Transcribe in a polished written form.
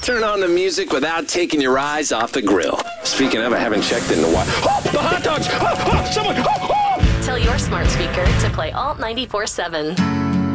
Turn on the music without taking your eyes off the grill. Speaking of, I haven't checked in a while. Oh, the hot dogs! Someone! Tell your smart speaker to play Alt 94.7.